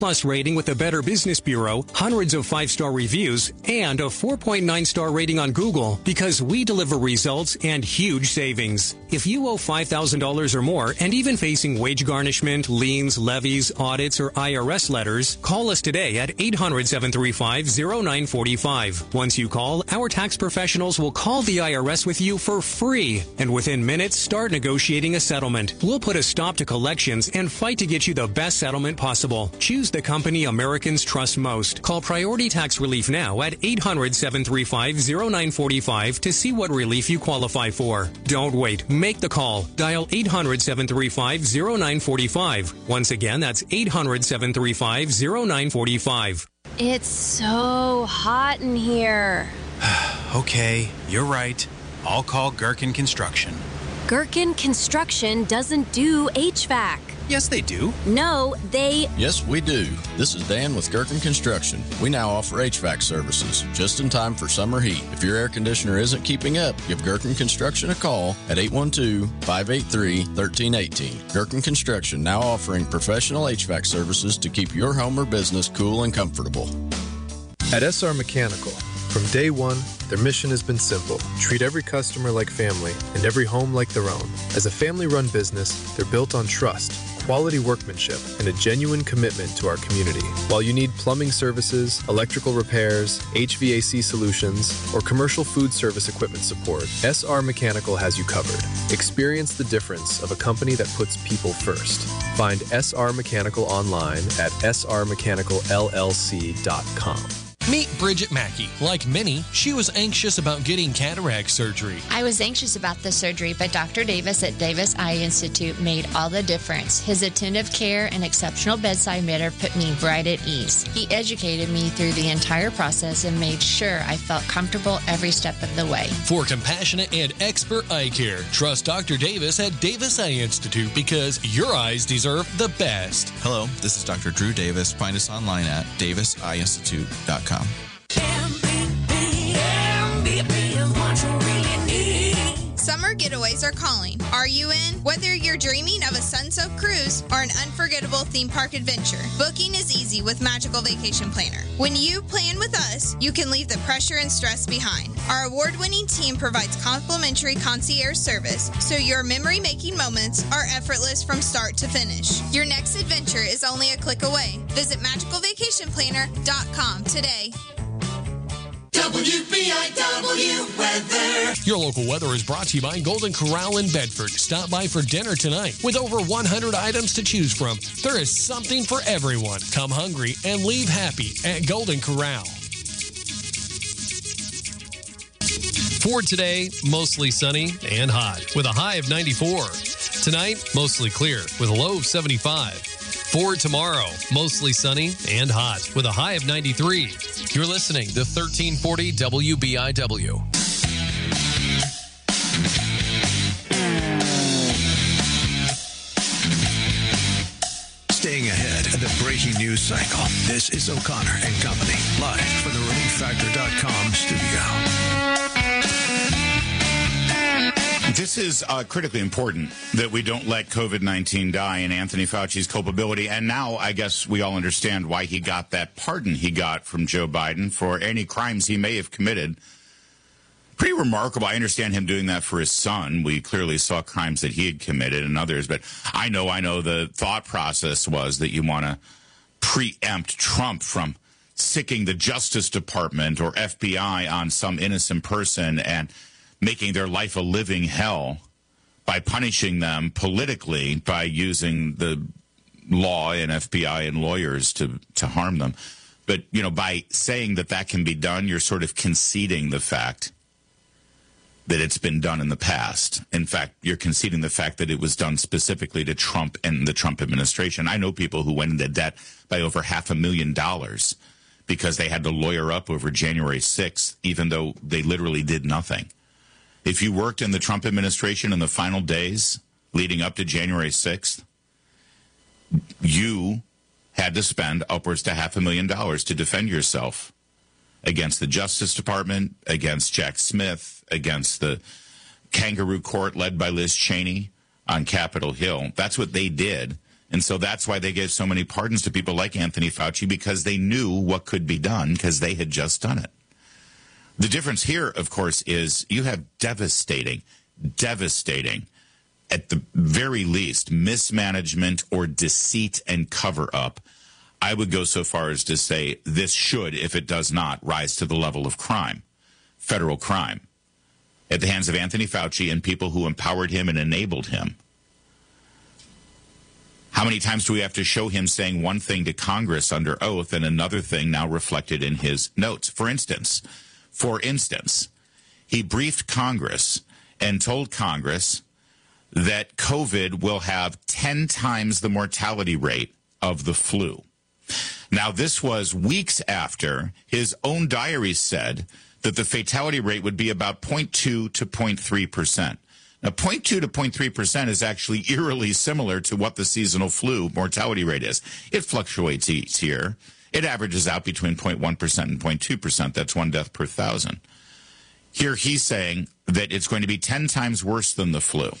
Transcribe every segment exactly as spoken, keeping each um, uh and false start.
Plus rating with the Better Business Bureau, hundreds of five-star reviews, and a four point nine star rating on Google because we deliver results and huge savings. If you owe five thousand dollars or more and even facing wage garnishment, liens, levies, audits, or I R S letters, call us today at eight hundred, seven three five, zero nine four five. Once you call, our tax professionals will call the I R S with you for free, and within minutes, start negotiating a settlement. We'll put a stop to collections and fight to get you the best settlement possible. Choose the company Americans trust most. Call Priority Tax Relief now at eight hundred, seven three five, zero nine four five to see what relief you qualify for. Don't wait. Make the call. Dial eight hundred, seven three five, zero nine four five. Once again, that's eight hundred, seven three five, zero nine four five. It's so hot in here. Okay, you're right. I'll call Gherkin Construction. Gherkin Construction doesn't do H V A C. Yes, they do. No, they... Yes, we do. This is Dan with Gherkin Construction. We now offer H V A C services, just in time for summer heat. If your air conditioner isn't keeping up, give Gherkin Construction a call at eight one two, five eight three, one three one eight. Gherkin Construction now offering professional H V A C services to keep your home or business cool and comfortable. At S R Mechanical, from day one, their mission has been simple. Treat every customer like family and every home like their own. As a family-run business, they're built on trust, quality workmanship, and a genuine commitment to our community. While you need plumbing services, electrical repairs, H V A C solutions, or commercial food service equipment support, S R Mechanical has you covered. Experience the difference of a company that puts people first. Find S R Mechanical online at s r mechanical l l c dot com. Meet Bridget Mackey. Like many, she was anxious about getting cataract surgery. I was anxious about the surgery, but Doctor Davis at Davis Eye Institute made all the difference. His attentive care and exceptional bedside manner put me right at ease. He educated me through the entire process and made sure I felt comfortable every step of the way. For compassionate and expert eye care, trust Doctor Davis at Davis Eye Institute because your eyes deserve the best. Hello, this is Doctor Drew Davis. Find us online at davis eye institute dot com. Summer getaways are calling. Are you in? Whether you're dreaming of a sun-soaked cruise or an unforgettable theme park adventure, booking is easy with Magical Vacation Planner. When you plan with us, you can leave the pressure and stress behind. Our award-winning team provides complimentary concierge service, so your memory-making moments are effortless from start to finish. Your next adventure is only a click away. Visit magical vacation planner dot com today. W B I W weather. Your local weather is brought to you by Golden Corral in Bedford. Stop by for dinner tonight. With over one hundred items to choose from, there is something for everyone. Come hungry and leave happy at Golden Corral. For today, mostly sunny and hot with a high of ninety-four. Tonight, mostly clear with a low of seventy-five. For tomorrow, mostly sunny and hot with a high of ninety-three. You're listening to thirteen forty W B I W. Staying ahead of the breaking news cycle. This is O'Connor and Company, live from the relief factor dot com studio. This is uh, critically important that we don't let COVID nineteen die and Anthony Fauci's culpability. And now I guess we all understand why he got that pardon he got from Joe Biden for any crimes he may have committed. Pretty remarkable. I understand him doing that for his son. We clearly saw crimes that he had committed and others. But I know, I know the thought process was that you want to preempt Trump from sicking the Justice Department or F B I on some innocent person and making their life a living hell by punishing them politically by using the law and F B I and lawyers to, to harm them. But, you know, by saying that that can be done, you're sort of conceding the fact that it's been done in the past. In fact, you're conceding the fact that it was done specifically to Trump and the Trump administration. I know people who went into debt by over half a million dollars because they had to lawyer up over January sixth, even though they literally did nothing. If you worked in the Trump administration in the final days leading up to January sixth, you had to spend upwards to half a million dollars to defend yourself against the Justice Department, against Jack Smith, against the kangaroo court led by Liz Cheney on Capitol Hill. That's what they did And so that's why they gave so many pardons to people like Anthony Fauci, because they knew what could be done because they had just done it. The difference here, of course, is you have devastating, devastating, at the very least, mismanagement or deceit and cover-up. I would go so far as to say this should, if it does not, rise to the level of crime, federal crime, at the hands of Anthony Fauci and people who empowered him and enabled him. How many times do we have to show him saying one thing to Congress under oath and another thing now reflected in his notes? For instance, for instance, he briefed Congress and told Congress that COVID will have ten times the mortality rate of the flu. Now, this was weeks after his own diary said that the fatality rate would be about zero point two to zero point three percent. Now, zero point two to zero point three percent is actually eerily similar to what the seasonal flu mortality rate is. It fluctuates each year. It averages out between zero point one percent and zero point two percent. That's one death per thousand. Here he's saying that it's going to be ten times worse than the flu.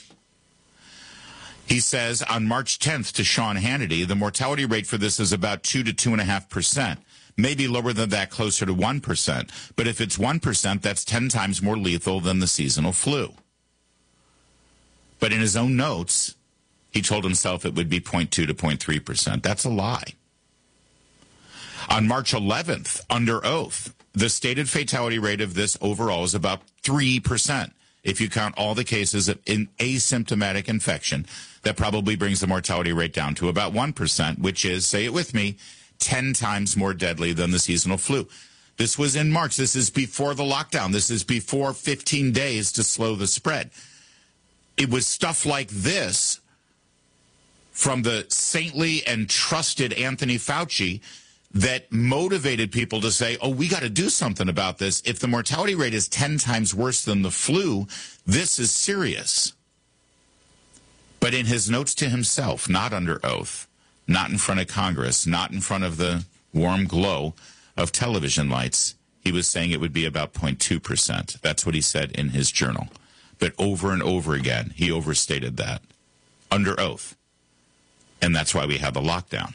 He says on March tenth to Sean Hannity, the mortality rate for this is about two to two point five percent. Maybe lower than that, closer to one percent. But if it's one percent, that's ten times more lethal than the seasonal flu. But in his own notes, he told himself it would be zero point two to zero point three percent. That's a lie. On March eleventh, under oath, the stated fatality rate of this overall is about three percent. If you count all the cases of in asymptomatic infection, that probably brings the mortality rate down to about one percent, which is, say it with me, ten times more deadly than the seasonal flu. This was in March. This is before the lockdown. This is before fifteen days to slow the spread. It was stuff like this from the saintly and trusted Anthony Fauci that motivated people to say, oh, we got to do something about this. If the mortality rate is ten times worse than the flu, this is serious. But in his notes to himself, not under oath, not in front of Congress, not in front of the warm glow of television lights, he was saying it would be about zero point two percent. That's what he said in his journal. But over and over again, he overstated that under oath. And that's why we have the lockdown.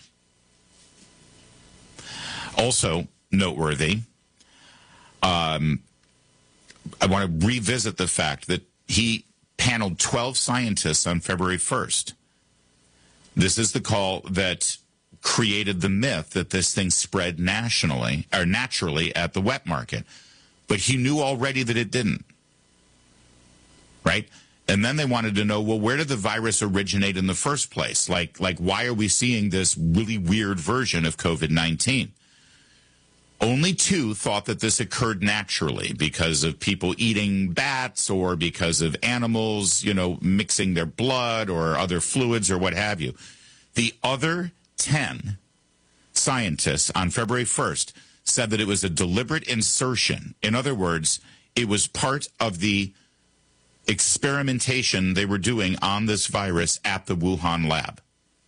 Also noteworthy, um, I want to revisit the fact that he paneled twelve scientists on February first. This is the call that created the myth that this thing spread nationally or naturally at the wet market. But he knew already that it didn't. Right? And then they wanted to know, well, where did the virus originate in the first place? Like, like why are we seeing this really weird version of COVID nineteen? Only two thought that this occurred naturally because of people eating bats or because of animals, you know, mixing their blood or other fluids or what have you. The other ten scientists on February first said that it was a deliberate insertion. In other words, it was part of the experimentation they were doing on this virus at the Wuhan lab.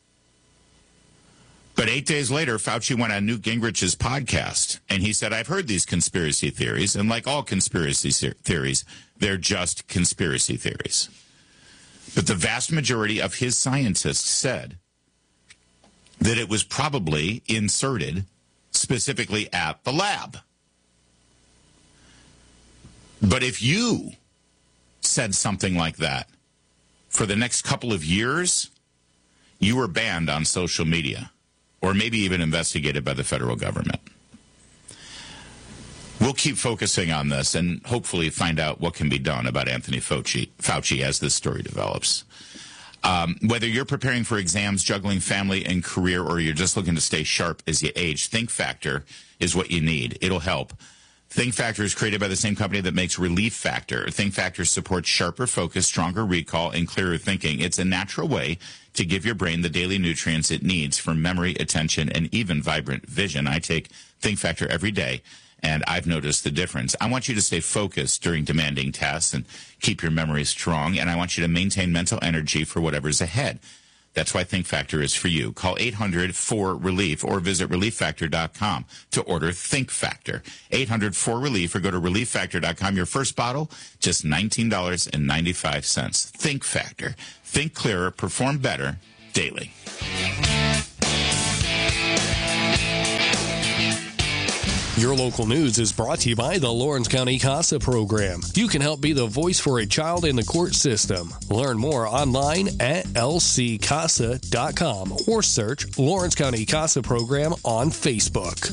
But eight days later, Fauci went on Newt Gingrich's podcast, and he said, I've heard these conspiracy theories, and like all conspiracy theories, they're just conspiracy theories. But the vast majority of his scientists said that it was probably inserted specifically at the lab. But if you said something like that for the next couple of years, you were banned on social media. Or maybe even investigated by the federal government. We'll keep focusing on this and hopefully find out what can be done about Anthony Fauci, Fauci as this story develops. Um, whether you're preparing for exams, juggling family and career, or you're just looking to stay sharp as you age, Think Factor is what you need. It'll help. Think Factor is created by the same company that makes Relief Factor. Think Factor supports sharper focus, stronger recall, and clearer thinking. It's a natural way to give your brain the daily nutrients it needs for memory, attention, and even vibrant vision. I take Think Factor every day, and I've noticed the difference. I want you to stay focused during demanding tests and keep your memory strong, and I want you to maintain mental energy for whatever's ahead. That's why Think Factor is for you. Call eight hundred four relief or visit relief factor dot com to order Think Factor. eight hundred four relief or go to relief factor dot com. Your first bottle, just nineteen dollars and ninety-five cents. Think Factor. Think clearer, perform better, daily. Your local news is brought to you by the Lawrence County CASA program. You can help be the voice for a child in the court system. Learn more online at L C casa dot com or search Lawrence County CASA program on Facebook.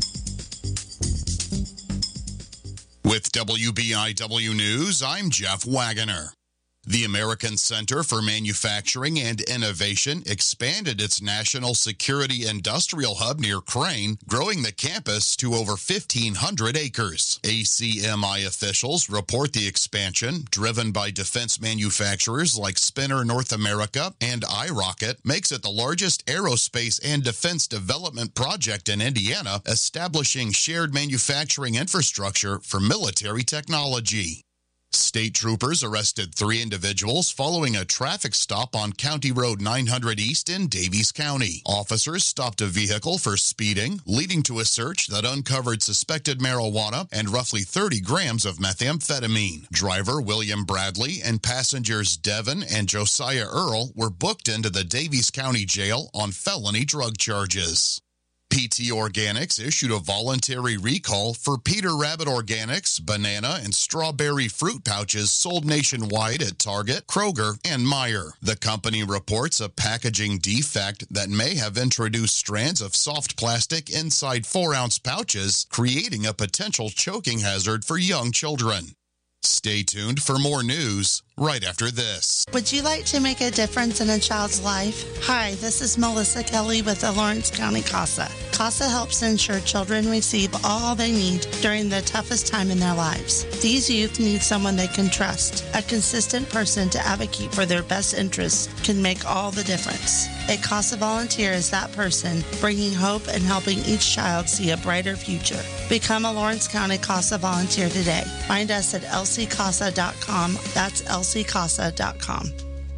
With W B I W News, I'm Jeff Wagoner. The American Center for Manufacturing and Innovation expanded its national security industrial hub near Crane, growing the campus to over fifteen hundred acres. A C M I officials report the expansion, driven by defense manufacturers like Spinner North America and iRocket, makes it the largest aerospace and defense development project in Indiana, establishing shared manufacturing infrastructure for military technology. State troopers arrested three individuals following a traffic stop on County Road nine hundred East in Davies County. Officers stopped a vehicle for speeding, leading to a search that uncovered suspected marijuana and roughly thirty grams of methamphetamine. Driver William Bradley and passengers Devin and Josiah Earl were booked into the Davies County Jail on felony drug charges. P T Organics issued a voluntary recall for Peter Rabbit Organics banana and strawberry fruit pouches sold nationwide at Target, Kroger, and Meijer. The company reports a packaging defect that may have introduced strands of soft plastic inside four-ounce pouches, creating a potential choking hazard for young children. Stay tuned for more news right after this. Would you like to make a difference in a child's life? Hi, this is Melissa Kelly with the Lawrence County CASA. CASA helps ensure children receive all they need during the toughest time in their lives. These youth need someone they can trust. A consistent person to advocate for their best interests can make all the difference. A CASA volunteer is that person, bringing hope and helping each child see a brighter future. Become a Lawrence County CASA volunteer today. Find us at L C casa dot com. That's L C casa dot com.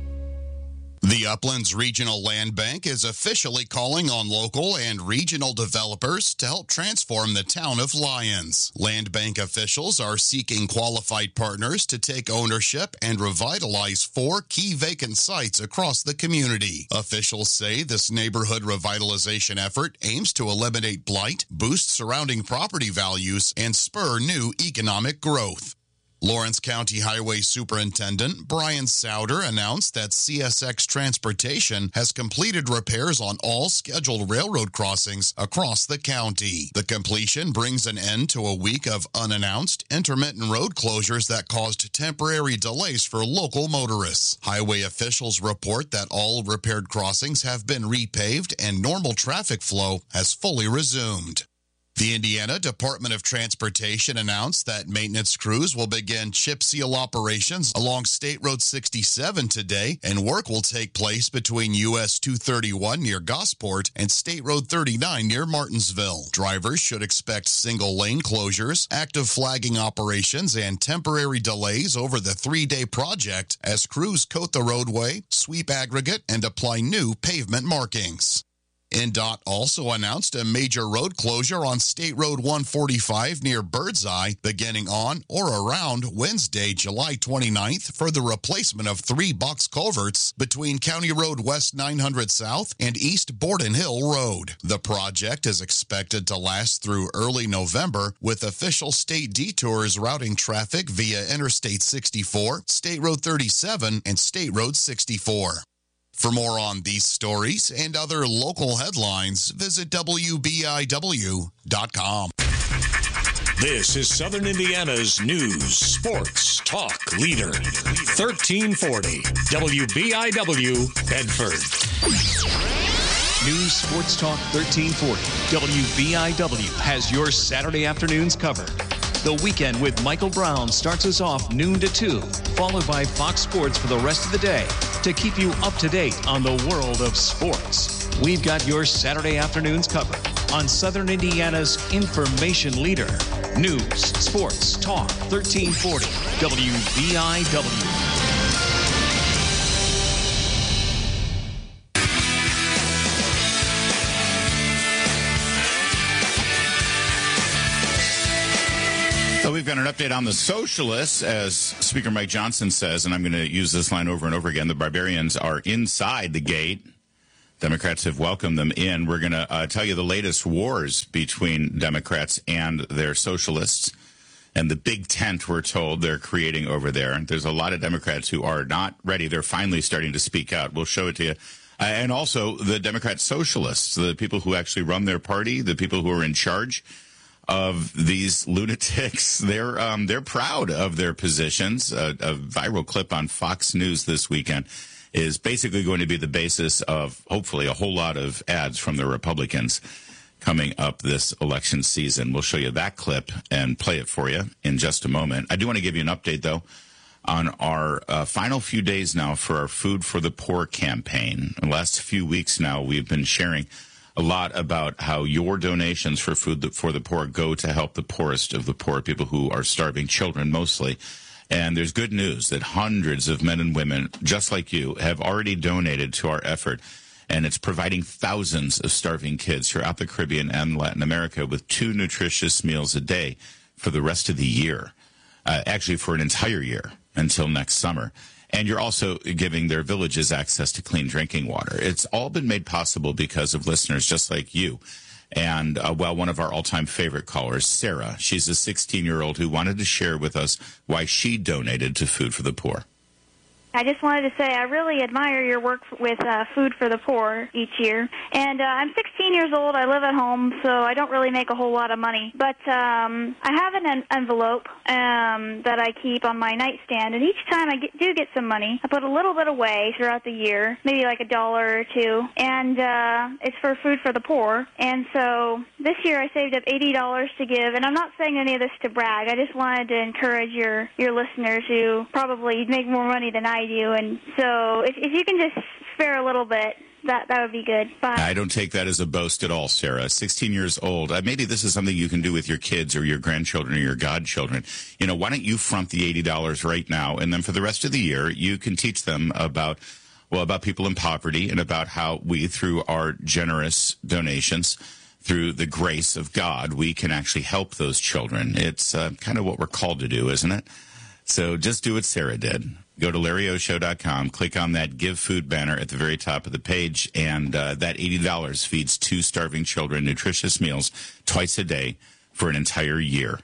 The Uplands Regional Land Bank is officially calling on local and regional developers to help transform the town of Lyons. Land Bank officials are seeking qualified partners to take ownership and revitalize four key vacant sites across the community. Officials say this neighborhood revitalization effort aims to eliminate blight, boost surrounding property values, and spur new economic growth. Lawrence County Highway Superintendent Brian Souder announced that C S X Transportation has completed repairs on all scheduled railroad crossings across the county. The completion brings an end to a week of unannounced, intermittent road closures that caused temporary delays for local motorists. Highway officials report that all repaired crossings have been repaved and normal traffic flow has fully resumed. The Indiana Department of Transportation announced that maintenance crews will begin chip seal operations along State Road sixty-seven today, and work will take place between U S two thirty-one near Gosport and State Road thirty-nine near Martinsville. Drivers should expect single-lane closures, active flagging operations, and temporary delays over the three-day project as crews coat the roadway, sweep aggregate, and apply new pavement markings. N D O T also announced a major road closure on State Road one forty-five near Birdseye beginning on or around Wednesday, July twenty-ninth for the replacement of three box culverts between County Road West nine hundred South and East Borden Hill Road. The project is expected to last through early November, with official state detours routing traffic via Interstate sixty-four, State Road thirty-seven, and State Road sixty-four. For more on these stories and other local headlines, visit W B I W dot com. This is Southern Indiana's news, sports, talk leader. thirteen forty W B I W Bedford. News, Sports Talk thirteen forty W B I W has your Saturday afternoons covered. The weekend with Michael Brown starts us off noon to two, followed by Fox Sports for the rest of the day to keep you up to date on the world of sports. We've got your Saturday afternoons covered on Southern Indiana's information leader. News, Sports, Talk thirteen forty W B I W. So we've got an update on the socialists, as Speaker Mike Johnson says, and I'm going to use this line over and over again. The barbarians are inside the gate, Democrats have welcomed them in. We're going to uh, tell you the latest wars between Democrats and their socialists and the big tent, we're told, they're creating over there. There's a lot of Democrats who are not ready. They're finally starting to speak out. We'll show it to you. Uh, and also the Democrat socialists, the people who actually run their party, the people who are in charge of these lunatics, they're um, they're proud of their positions. Uh, a viral clip on Fox News this weekend is basically going to be the basis of, hopefully, a whole lot of ads from the Republicans coming up this election season. We'll show you that clip and play it for you in just a moment. I do want to give you an update, though, on our uh, final few days now for our Food for the Poor campaign. In the last few weeks now, we've been sharing a lot about how your donations for Food for the Poor go to help the poorest of the poor, people who are starving, children mostly. And there's good news that hundreds of men and women, just like you, have already donated to our effort. And it's providing thousands of starving kids throughout the Caribbean and Latin America with two nutritious meals a day for the rest of the year. Uh, actually, for an entire year until next summer. And you're also giving their villages access to clean drinking water. It's all been made possible because of listeners just like you. And, uh, well, one of our all-time favorite callers, Sarah, she's a sixteen-year-old who wanted to share with us why she donated to Food for the Poor. I just wanted to say I really admire your work with uh, Food for the Poor each year. And uh, I'm sixteen years old. I live at home, so I don't really make a whole lot of money. But um, I have an en- envelope um, that I keep on my nightstand, and each time I get, do get some money, I put a little bit away throughout the year, maybe like a dollar or two, and uh, it's for Food for the Poor. And so this year I saved up eighty dollars to give, and I'm not saying any of this to brag. I just wanted to encourage your, your listeners who probably make more money than I do, and so if, if you can just spare a little bit, that that would be good. Bye. I don't take that as a boast at all, Sarah. sixteen years old. Uh, maybe this is something you can do with your kids or your grandchildren or your godchildren. You know, why don't you front the eighty dollars right now, and then for the rest of the year, you can teach them about, well, about people in poverty and about how we, through our generous donations, through the grace of God, we can actually help those children. It's uh, kind of what we're called to do, isn't it? So just do what Sarah did. Go to Larry O Show dot com, click on that Give Food banner at the very top of the page, and uh, that eighty dollars feeds two starving children nutritious meals twice a day for an entire year.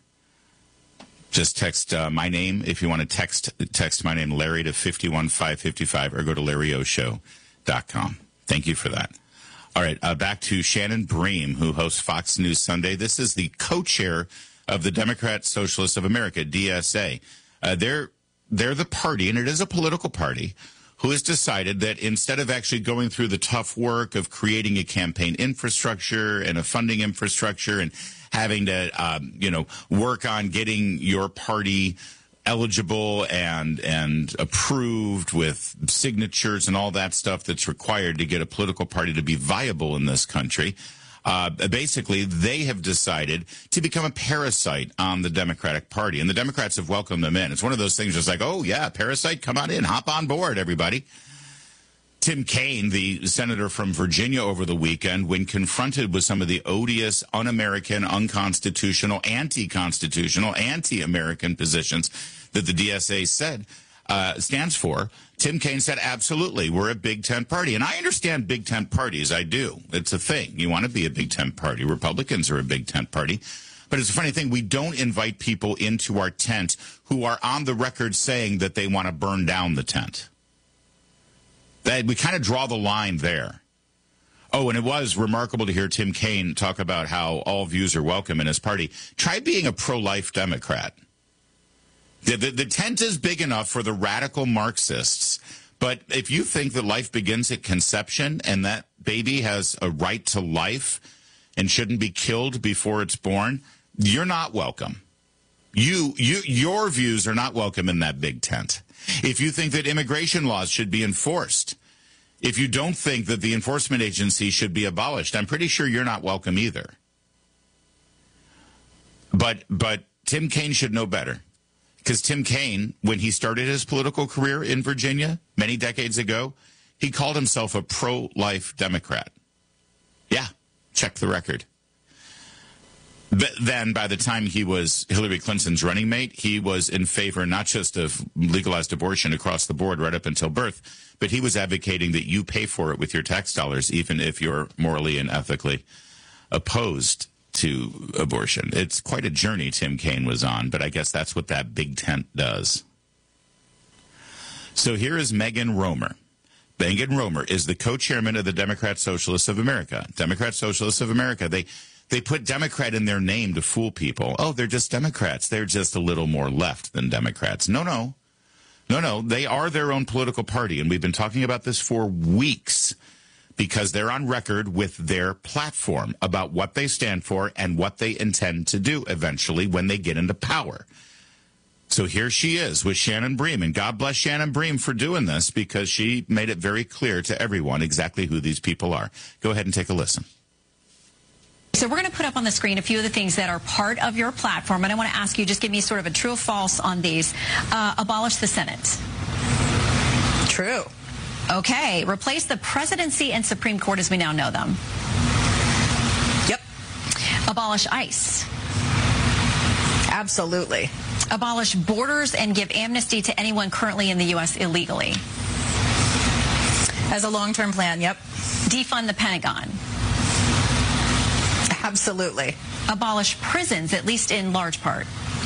Just text uh, my name if you want to text text my name, Larry, to five one five five five, or go to Larry O Show dot com. Thank you for that. All right, uh, back to Shannon Bream, who hosts Fox News Sunday. This is the co-chair of the Democrat Socialists of America, D S A. Uh, they're they're the party, and it is a political party, who has decided that instead of actually going through the tough work of creating a campaign infrastructure and a funding infrastructure and having to, um, you know, work on getting your party eligible and and approved with signatures and all that stuff that's required to get a political party to be viable in this country, Uh, basically, they have decided to become a parasite on the Democratic Party, and the Democrats have welcomed them in. It's one of those things just like, oh, yeah, parasite, come on in, hop on board, everybody. Tim Kaine, the senator from Virginia over the weekend, when confronted with some of the odious, un-American, unconstitutional, anti-constitutional, anti-American positions that the D S A said uh, stands for, Tim Kaine said, absolutely, we're a big tent party. And I understand big tent parties. I do. It's a thing. You want to be a big tent party. Republicans are a big tent party. But it's a funny thing. We don't invite people into our tent who are on the record saying that they want to burn down the tent. That we kind of draw the line there. Oh, and it was remarkable to hear Tim Kaine talk about how all views are welcome in his party. Try being a pro-life Democrat. The, the, the tent is big enough for the radical Marxists, but if you think that life begins at conception and that baby has a right to life and shouldn't be killed before it's born, you're not welcome. You, you, your views are not welcome in that big tent. If you think that immigration laws should be enforced, if you don't think that the enforcement agency should be abolished, I'm pretty sure you're not welcome either. But, but Tim Kaine should know better. Because Tim Kaine, when he started his political career in Virginia many decades ago, he called himself a pro-life Democrat. Yeah, check the record. But then by the time he was Hillary Clinton's running mate, he was in favor not just of legalized abortion across the board right up until birth, but he was advocating that you pay for it with your tax dollars, even if you're morally and ethically opposed to abortion. It's quite a journey Tim Kaine was on, but I guess that's what that big tent does. So here is Megan Romer. Megan Romer is the co-chairman of the Democrat Socialists of America. Democrat Socialists of America, they... They put Democrat in their name to fool people. Oh, they're just Democrats. They're just a little more left than Democrats. No, no. No, no. They are their own political party, and we've been talking about this for weeks because they're on record with their platform about what they stand for and what they intend to do eventually when they get into power. So here she is with Shannon Bream, and God bless Shannon Bream for doing this because she made it very clear to everyone exactly who these people are. Go ahead and take a listen. So we're going to put up on the screen a few of the things that are part of your platform, and I want to ask you, just give me sort of a true or false on these. Uh, abolish the Senate. True. Okay. Replace the presidency and Supreme Court as we now know them. Yep. Abolish ICE. Absolutely. Abolish borders and give amnesty to anyone currently in the U S illegally. As a long-term plan, yep. Defund the Pentagon. Absolutely. Abolish prisons, at least in large part.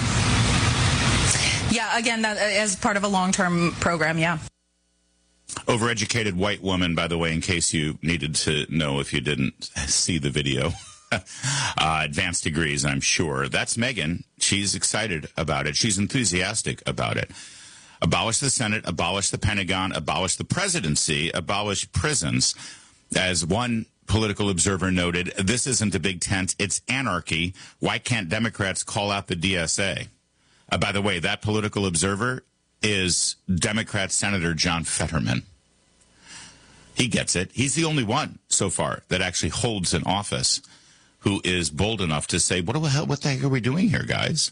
Yeah, again, that, as part of a long-term program, yeah. Overeducated white woman, by the way, in case you needed to know if you didn't see the video. uh, advanced degrees, I'm sure. That's Megan. She's excited about it. She's enthusiastic about it. Abolish the Senate, abolish the Pentagon, abolish the presidency, abolish prisons. As one political observer noted, this isn't a big tent, it's anarchy. Why can't Democrats call out the D S A? Uh, by the way, that political observer is Democrat Senator John Fetterman. He gets it. He's the only one so far that actually holds an office who is bold enough to say, what the hell, what the heck are we doing here, guys?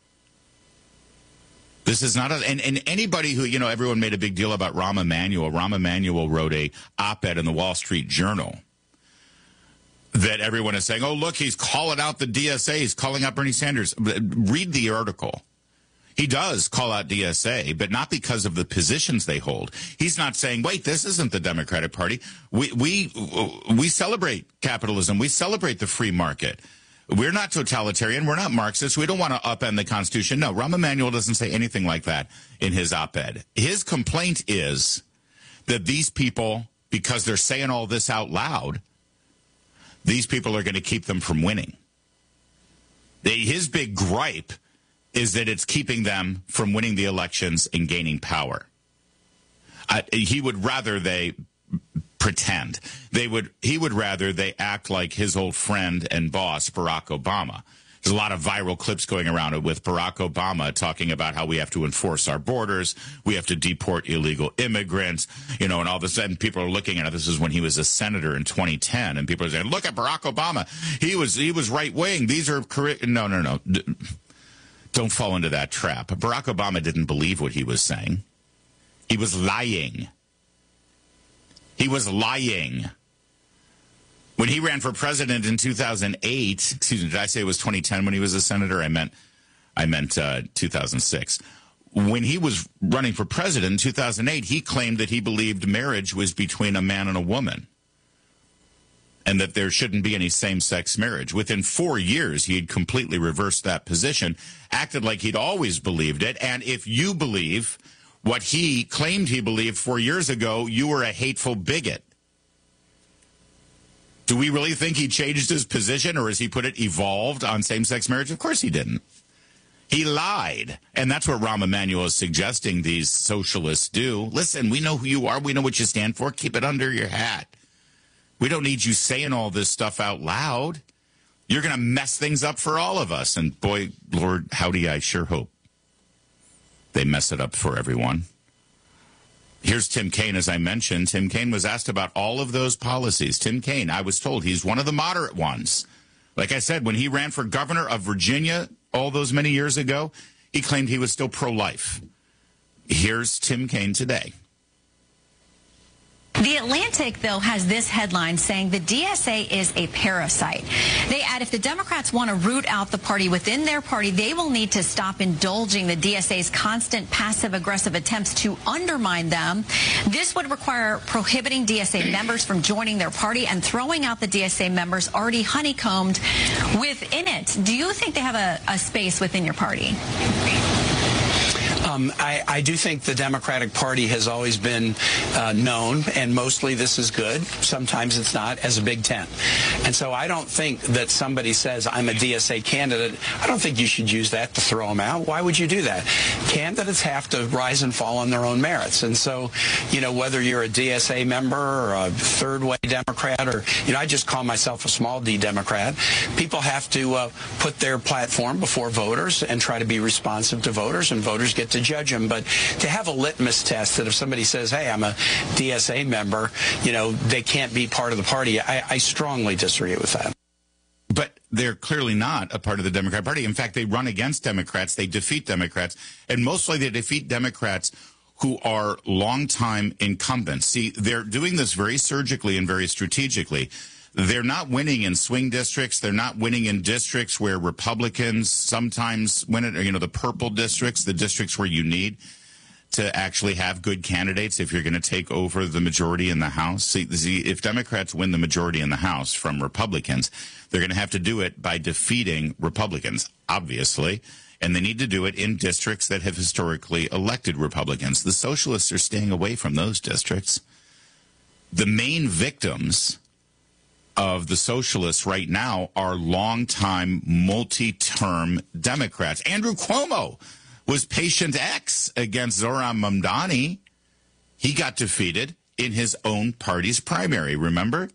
This is not a, and, and anybody who, you know, everyone made a big deal about Rahm Emanuel. Rahm Emanuel wrote a op-ed in the Wall Street Journal that everyone is saying, oh, look, he's calling out the D S A. He's calling out Bernie Sanders. Read the article. He does call out D S A, but not because of the positions they hold. He's not saying, wait, this isn't the Democratic Party. We, we, we celebrate capitalism. We celebrate the free market. We're not totalitarian. We're not Marxists. We don't want to upend the Constitution. No, Rahm Emanuel doesn't say anything like that in his op-ed. His complaint is that these people, because they're saying all this out loud, these people are going to keep them from winning. They, his big gripe is that it's keeping them from winning the elections and gaining power. Uh, he would rather they pretend. They would. He would rather they act like his old friend and boss, Barack Obama. There's a lot of viral clips going around with Barack Obama talking about how we have to enforce our borders, we have to deport illegal immigrants, you know, and all of a sudden people are looking at it. This is when he was a senator in twenty ten, and people are saying, look at Barack Obama. He was he was right wing. These are correct. No, no, no. Don't fall into that trap. Barack Obama didn't believe what he was saying. He was lying. He was lying. When he ran for president in two thousand eight, excuse me, did I say it was twenty ten when he was a senator? I meant, I meant uh, two thousand six. When he was running for president in two thousand eight, he claimed that he believed marriage was between a man and a woman, and that there shouldn't be any same-sex marriage. Within four years, he had completely reversed that position, acted like he'd always believed it, and if you believe what he claimed he believed four years ago, you were a hateful bigot. Do we really think he changed his position, or as he put it, evolved on same-sex marriage? Of course he didn't. He lied. And that's what Rahm Emanuel is suggesting these socialists do. Listen, we know who you are. We know what you stand for. Keep it under your hat. We don't need you saying all this stuff out loud. You're going to mess things up for all of us. And boy, Lord, howdy, I sure hope they mess it up for everyone. Here's Tim Kaine, as I mentioned. Tim Kaine was asked about all of those policies. Tim Kaine, I was told he's one of the moderate ones. Like I said, when he ran for governor of Virginia all those many years ago, he claimed he was still pro-life. Here's Tim Kaine today. The Atlantic, though, has this headline saying the D S A is a parasite. They add if the Democrats want to root out the party within their party, they will need to stop indulging the D S A's constant passive-aggressive attempts to undermine them. This would require prohibiting D S A members from joining their party and throwing out the D S A members already honeycombed within it. Do you think they have a, a space within your party? Um, I, I do think the Democratic Party has always been uh, known, and mostly this is good. Sometimes it's not, as a Big Tent. And so I don't think that somebody says, I'm a D S A candidate. I don't think you should use that to throw them out. Why would you do that? Candidates have to rise and fall on their own merits. And so, you know, whether you're a D S A member or a third-way Democrat or, you know, I just call myself a small D Democrat, people have to uh, put their platform before voters and try to be responsive to voters, and voters get to judge them. But to have a litmus test that if somebody says, hey, I'm a D S A member, you know, they can't be part of the party, I, I strongly disagree with that. But they're clearly not a part of the Democratic Party. In fact, they run against Democrats. They defeat Democrats. And mostly they defeat Democrats who are longtime incumbents. See, they're doing this very surgically and very strategically. They're not winning in swing districts. They're not winning in districts where Republicans sometimes win it, or, you know, the purple districts, the districts where you need to actually have good candidates if you're going to take over the majority in the House. See, see, if Democrats win the majority in the House from Republicans, they're going to have to do it by defeating Republicans, obviously, and they need to do it in districts that have historically elected Republicans. The socialists are staying away from those districts. The main victims of the socialists right now are longtime multi-term Democrats. Andrew Cuomo was patient X against Zohran Mamdani. He got defeated in his own party's primary, remember?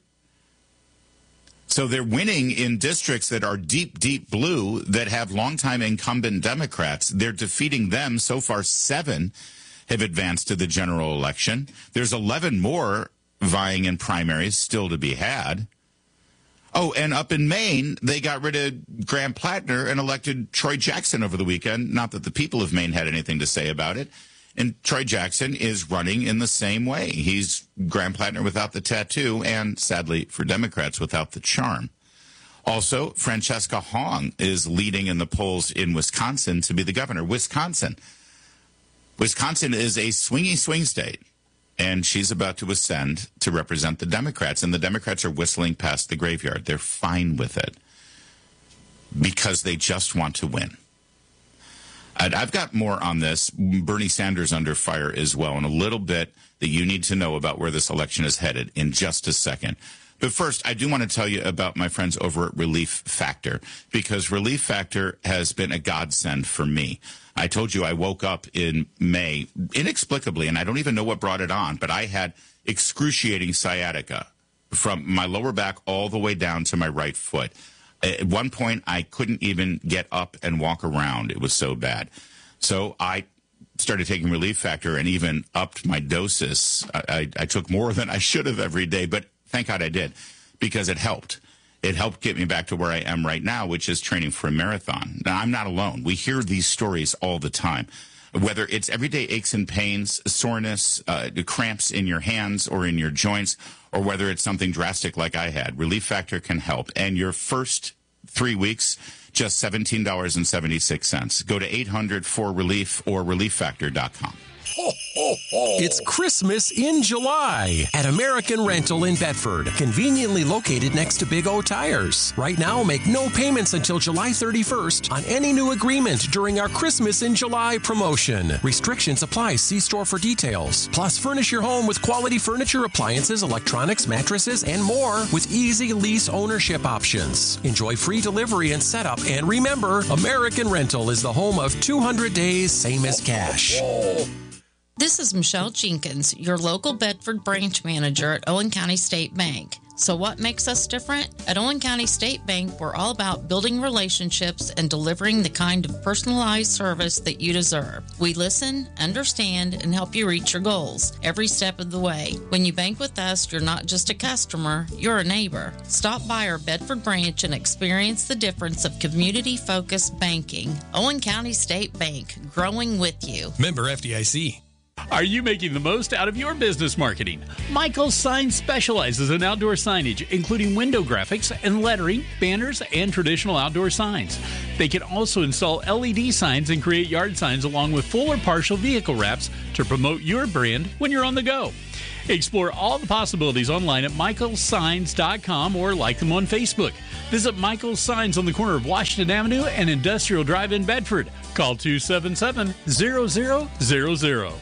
So they're winning in districts that are deep, deep blue that have longtime incumbent Democrats. They're defeating them. So far, seven have advanced to the general election. There's eleven more vying in primaries still to be had. Oh, and up in Maine, they got rid of Graham Plattner and elected Troy Jackson over the weekend. Not that the people of Maine had anything to say about it. And Troy Jackson is running in the same way. He's Graham Plattner without the tattoo and, sadly, for Democrats, without the charm. Also, Francesca Hong is leading in the polls in Wisconsin to be the governor. Wisconsin. Wisconsin is a swingy swing state. And she's about to ascend to represent the Democrats. And the Democrats are whistling past the graveyard. They're fine with it because they just want to win. I've got more on this. Bernie Sanders under fire as well, and a little bit that you need to know about where this election is headed in just a second. But first, I do want to tell you about my friends over at Relief Factor, because Relief Factor has been a godsend for me. I told you I woke up in May inexplicably, and I don't even know what brought it on, but I had excruciating sciatica from my lower back all the way down to my right foot. At one point, I couldn't even get up and walk around. It was so bad. So I started taking Relief Factor and even upped my doses. I, I, I took more than I should have every day, but thank God I did, because it helped. It helped get me back to where I am right now, which is training for a marathon. Now, I'm not alone. We hear these stories all the time, whether it's everyday aches and pains, soreness, uh, cramps in your hands or in your joints, or whether it's something drastic like I had. Relief Factor can help. And your first three weeks, just seventeen dollars and seventy-six cents. Go to eight hundred four relief or relief factor dot com. Ho, ho, ho. It's Christmas in July at American Rental in Bedford, conveniently located next to Big O Tires. Right now, make no payments until July thirty-first on any new agreement during our Christmas in July promotion. Restrictions apply. See store for details. Plus, furnish your home with quality furniture, appliances, electronics, mattresses, and more with easy lease ownership options. Enjoy free delivery and setup. And remember, American Rental is the home of two hundred days, same as cash. This is Michelle Jenkins, your local Bedford branch manager at Owen County State Bank. So what makes us different? At Owen County State Bank, we're all about building relationships and delivering the kind of personalized service that you deserve. We listen, understand, and help you reach your goals every step of the way. When you bank with us, you're not just a customer, you're a neighbor. Stop by our Bedford branch and experience the difference of community-focused banking. Owen County State Bank, growing with you. Member F D I C. Are you making the most out of your business marketing? Michael's Signs specializes in outdoor signage, including window graphics and lettering, banners, and traditional outdoor signs. They can also install L E D signs and create yard signs along with full or partial vehicle wraps to promote your brand when you're on the go. Explore all the possibilities online at michaels signs dot com or like them on Facebook. Visit Michael's Signs on the corner of Washington Avenue and Industrial Drive in Bedford. Call two seven seven, zero zero zero zero.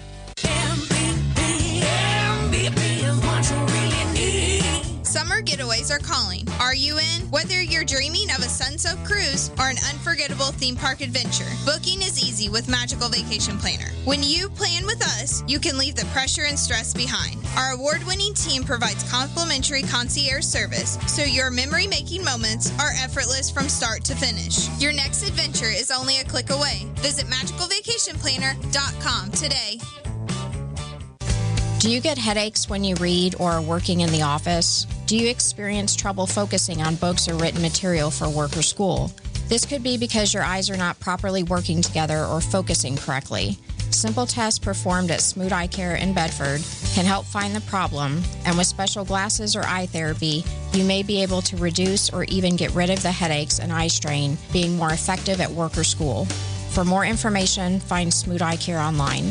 Summer getaways are calling. Are you in? Whether you're dreaming of a sun-soaked cruise or an unforgettable theme park adventure, booking is easy with Magical Vacation Planner. When you plan with us, you can leave the pressure and stress behind. Our award-winning team provides complimentary concierge service, so your memory-making moments are effortless from start to finish. Your next adventure is only a click away. Visit magical vacation planner dot com today. Do you get headaches when you read or are working in the office? Do you experience trouble focusing on books or written material for work or school? This could be because your eyes are not properly working together or focusing correctly. Simple tests performed at Smoot Eye Care in Bedford can help find the problem, and with special glasses or eye therapy, you may be able to reduce or even get rid of the headaches and eye strain, being more effective at work or school. For more information, find Smoot Eye Care online.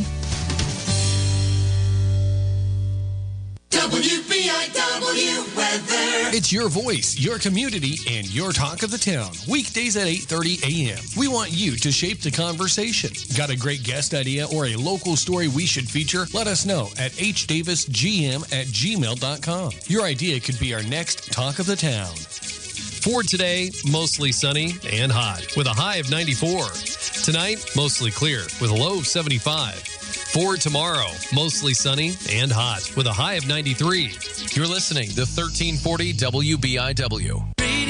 W B I W weather. It's your voice, your community, and your talk of the town. Weekdays at eight thirty a.m. We want you to shape the conversation. Got a great guest idea or a local story we should feature? Let us know at h davis g m at gmail dot com. Your idea could be our next talk of the town. For today, mostly sunny and hot with a high of ninety-four. Tonight, mostly clear with a low of seventy-five. For tomorrow, mostly sunny and hot with a high of ninety-three. You're listening to thirteen forty W B I W.